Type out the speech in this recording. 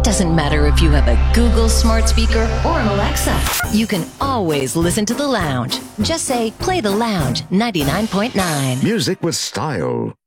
Doesn't matter if you have a Google smart speaker or an Alexa. You can always listen to The Lounge. Just say, play The Lounge 99.9. Music with style.